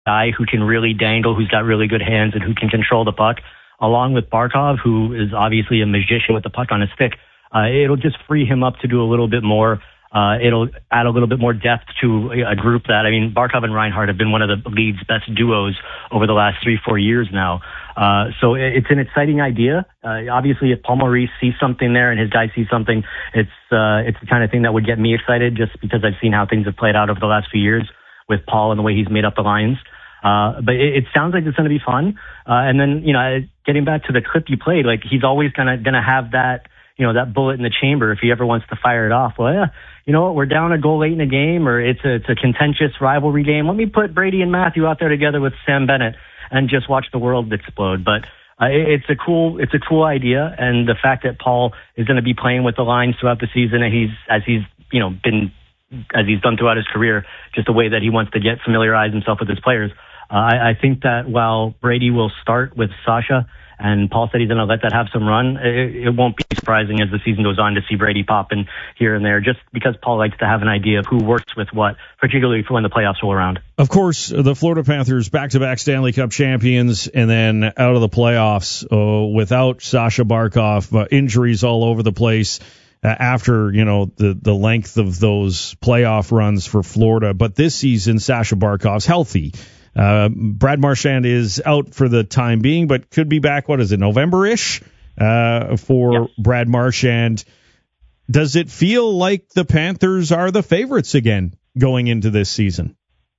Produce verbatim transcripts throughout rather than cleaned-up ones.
guy who can really dangle, who's got really good hands, and who can control the puck, along with Barkov, who is obviously a magician with the puck on his stick. Uh, it'll just free him up to do a little bit more. Uh, it'll add a little bit more depth to a group that, I mean, Barkov and Reinhart have been one of the league's best duos over the last three, four years now. Uh, so it's an exciting idea. Uh, obviously, if Paul Maurice sees something there and his guys see something, it's, uh, it's the kind of thing that would get me excited just because I've seen how things have played out over the last few years with Paul and the way he's made up the lines. Uh, but it, it sounds like it's going to be fun. Uh, and then, you know, getting back to the clip you played, like he's always kind of going to have that, you know, that bullet in the chamber if he ever wants to fire it off. Well, yeah, you know what, we're down a goal late in the game, or it's a, it's a contentious rivalry game. Let me put Brady and Matthew out there together with Sam Bennett and just watch the world explode. But uh, it, it's a cool, it's a cool idea. And the fact that Paul is going to be playing with the lines throughout the season, and he's, as he's, you know, been, as he's done throughout his career, just the way that he wants to get familiarize himself with his players. Uh, I, I think that while Brady will start with Sasha, and Paul said he's going to let that have some run, it, it won't be surprising as the season goes on to see Brady pop in here and there, just because Paul likes to have an idea of who works with what, particularly for when the playoffs roll around. Of course, the Florida Panthers back-to-back Stanley Cup champions, and then out of the playoffs uh, without Sasha Barkov, uh, injuries all over the place uh, after, you know, the, the length of those playoff runs for Florida. But this season, Sasha Barkov's healthy. Uh, Brad Marchand is out for the time being, but could be back, what is it, November-ish uh, for yep. Brad Marchand. Does it feel like the Panthers are the favorites again going into this season?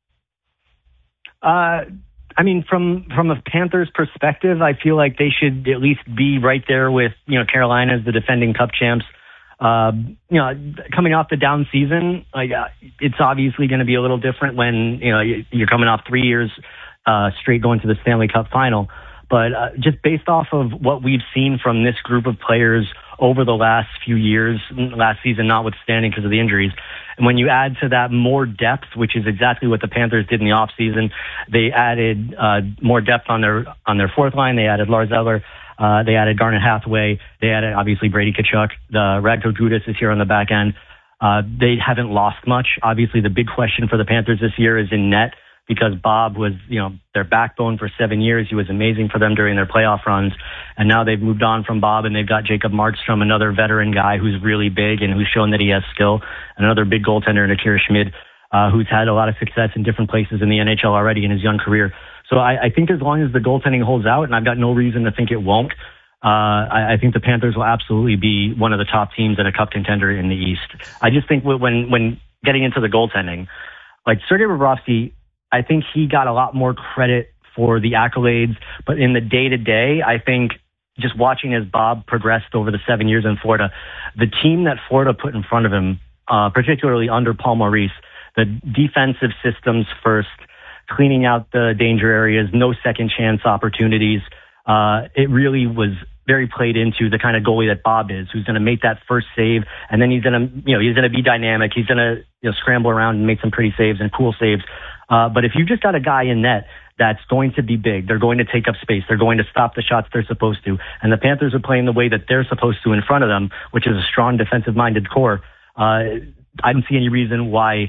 Uh, I mean, from from a Panthers perspective, I feel like they should at least be right there with, you know, Carolina as the defending Cup champs. Uh, you know, coming off the down season, like uh, it's obviously going to be a little different when, you know, you're coming off three years uh, straight going to the Stanley Cup final. But uh, just based off of what we've seen from this group of players over the last few years, last season notwithstanding because of the injuries, and when you add to that more depth, which is exactly what the Panthers did in the offseason, they added uh, more depth on their on their fourth line. They added Lars Eller. Uh, they added Garnet Hathaway. They added, obviously, Brady Tkachuk. The Radko Gudas is here on the back end. Uh, they haven't lost much. Obviously, the big question for the Panthers this year is in net because Bob was, you know, their backbone for seven years. He was amazing for them during their playoff runs. And now they've moved on from Bob, and they've got Jacob Markstrom, another veteran guy who's really big and who's shown that he has skill, and another big goaltender in Akira Schmid, uh, who's had a lot of success in different places in the N H L already in his young career. So I, I think as long as the goaltending holds out, and I've got no reason to think it won't, uh, I, I think the Panthers will absolutely be one of the top teams and a cup contender in the East. I just think when when getting into the goaltending, like Sergei Bobrovsky, I think he got a lot more credit for the accolades, but in the day-to-day, I think just watching as Bob progressed over the seven years in Florida, the team that Florida put in front of him, uh, particularly under Paul Maurice, the defensive systems first, cleaning out the danger areas, no second chance opportunities. Uh, it really was very played into the kind of goalie that Bob is, who's going to make that first save, and then he's going to, you know, he's going to be dynamic. He's going to, you know, scramble around and make some pretty saves and cool saves. Uh, but if you just got a guy in net that's going to be big, they're going to take up space, they're going to stop the shots they're supposed to, and the Panthers are playing the way that they're supposed to in front of them, which is a strong defensive-minded core, uh, I don't see any reason why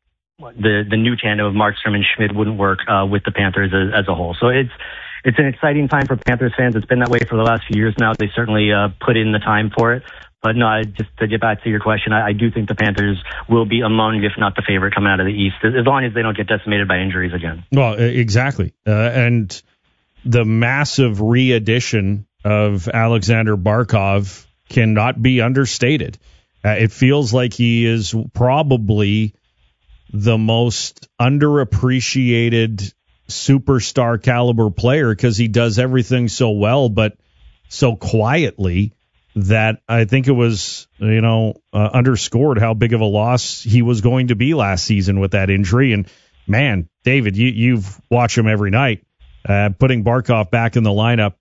the the new tandem of Markstrom and Schmid wouldn't work uh, with the Panthers as, as a whole. So it's it's an exciting time for Panthers fans. It's been that way for the last few years now. They certainly uh, put in the time for it. But no, I, just to get back to your question, I, I do think the Panthers will be among, if not the favorite, coming out of the East, as long as they don't get decimated by injuries again. Well, exactly. Uh, and the massive re-addition of Alexander Barkov cannot be understated. Uh, it feels like he is probably the most underappreciated superstar caliber player because he does everything so well, but so quietly that I think it was, you know, uh, underscored how big of a loss he was going to be last season with that injury. And man, David, you, you've watched him every night. Uh, putting Barkov back in the lineup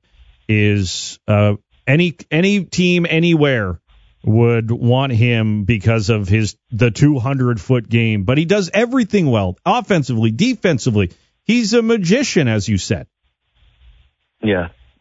is uh, any any team anywhere would want him because of his the two hundred foot game, but he does everything well, offensively, defensively. He's a magician, as you said. Yeah,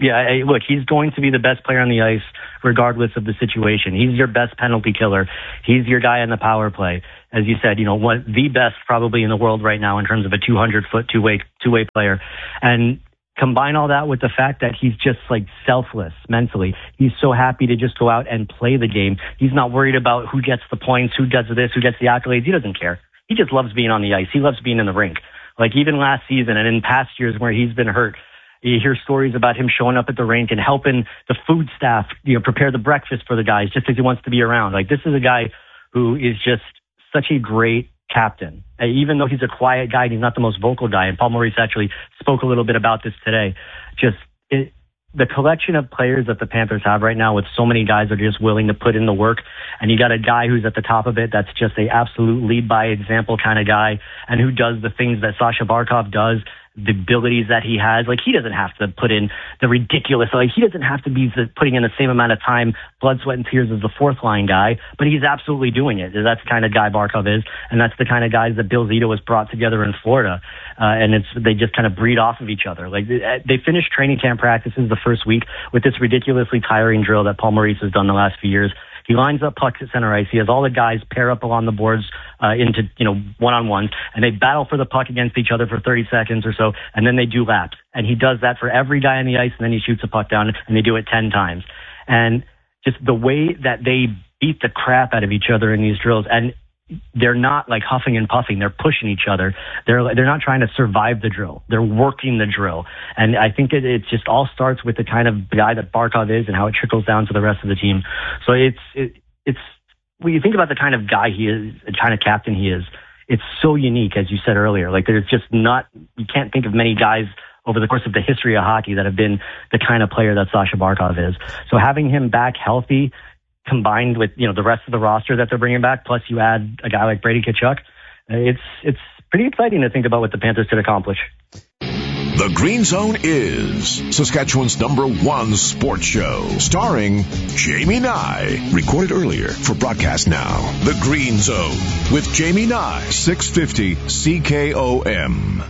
Yeah, hey, look, he's going to be the best player on the ice regardless of the situation. He's your best penalty killer. He's your guy on the power play. As you said, you know, one, the best probably in the world right now in terms of a two hundred foot two-way two-way player. And combine all that with the fact that he's just like selfless mentally. He's so happy to just go out and play the game. He's not worried about who gets the points, who does this, who gets the accolades. He doesn't care. He just loves being on the ice. He loves being in the rink. Like even last season and in past years where he's been hurt, you hear stories about him showing up at the rink and helping the food staff, you know, prepare the breakfast for the guys just because he wants to be around. Like this is a guy who is just such a great captain. Uh, even though he's a quiet guy and he's not the most vocal guy, and Paul Maurice actually spoke a little bit about this today, just it, the collection of players that the Panthers have right now with so many guys that are just willing to put in the work, and you got a guy who's at the top of it that's just a absolute lead by example kind of guy and who does the things that Sasha Barkov does, the abilities that he has. Like he doesn't have to put in the ridiculous, like he doesn't have to be putting in the same amount of time, blood, sweat, and tears as the fourth line guy, but he's absolutely doing it. That's the kind of guy Barkov is, and that's the kind of guys that Bill Zito has brought together in Florida. Uh, and it's they just kind of breed off of each other. Like they finished training camp practices the first week with this ridiculously tiring drill that Paul Maurice has done the last few years. He lines up pucks at center ice. He has all the guys pair up along the boards uh, into, you know, one-on-ones, and they battle for the puck against each other for thirty seconds or so, and then they do laps. And he does that for every guy on the ice, and then he shoots a puck down, and they do it ten times. And just the way that they beat the crap out of each other in these drills, and they're not like huffing and puffing. They're pushing each other. They're they're not trying to survive the drill. They're working the drill. And I think it, it just all starts with the kind of guy that Barkov is and how it trickles down to the rest of the team. So it's it, it's when you think about the kind of guy he is, the kind of captain he is, it's so unique, as you said earlier. Like there's just not, you can't think of many guys over the course of the history of hockey that have been the kind of player that Sasha Barkov is. So having him back healthy, combined with, you know, the rest of the roster that they're bringing back, plus you add a guy like Brady Tkachuk, it's it's pretty exciting to think about what the Panthers could accomplish. The Green Zone is Saskatchewan's number one sports show, starring Jamie Nye. Recorded earlier for broadcast now. The Green Zone with Jamie Nye, six fifty C K O M.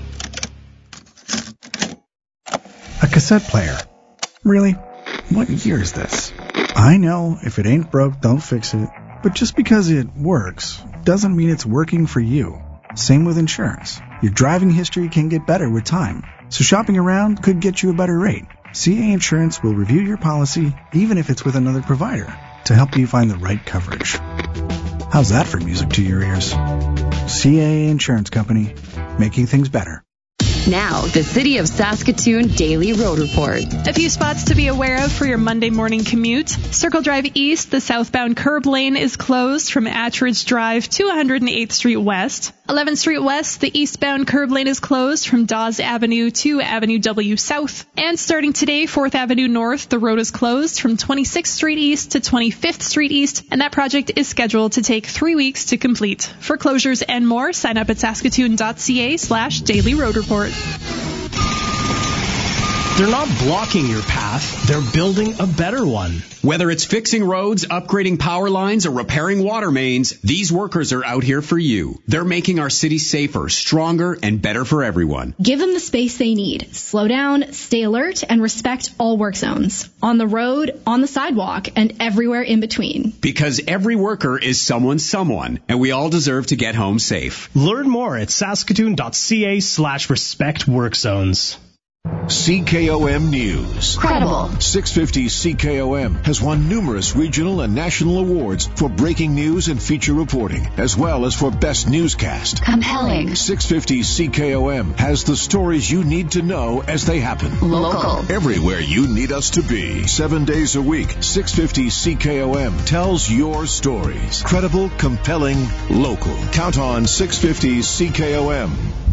A cassette player. Really? What year is this? I know, if it ain't broke, don't fix it. But just because it works doesn't mean it's working for you. Same with insurance. Your driving history can get better with time. So shopping around could get you a better rate. C A Insurance will review your policy, even if it's with another provider, to help you find the right coverage. How's that for music to your ears? C A Insurance Company, making things better. Now, the City of Saskatoon Daily Road Report. A few spots to be aware of for your Monday morning commute. Circle Drive East, the southbound curb lane is closed from Attridge Drive to one hundred eighth Street West. eleventh Street West, the eastbound curb lane is closed from Dawes Avenue to Avenue W South. And starting today, fourth Avenue North, the road is closed from twenty-sixth Street East to twenty-fifth Street East, and that project is scheduled to take three weeks to complete. For closures and more, sign up at saskatoon.ca slash daily road report. They're not blocking your path, they're building a better one. Whether it's fixing roads, upgrading power lines, or repairing water mains, these workers are out here for you. They're making our city safer, stronger, and better for everyone. Give them the space they need. Slow down, stay alert, and respect all work zones. On the road, on the sidewalk, and everywhere in between. Because every worker is someone's someone, and we all deserve to get home safe. Learn more at saskatoon.ca slash respect work zones. C K O M News. Credible. six fifty C K O M has won numerous regional and national awards for breaking news and feature reporting, as well as for best newscast. Compelling. six fifty C K O M has the stories you need to know as they happen. Local. Everywhere you need us to be. Seven days a week, six fifty C K O M tells your stories. Credible, compelling, local. Count on six fifty C K O M.